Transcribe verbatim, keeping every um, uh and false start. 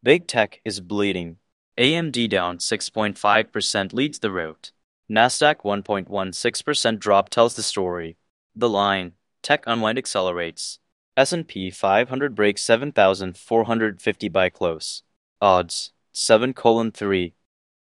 Big tech is bleeding. A M D down six point five percent leads the rout. Nasdaq one point one six percent drop tells the story. The line, tech unwind accelerates. S and P five hundred breaks seven thousand four hundred fifty by close. Odds, seven colon three.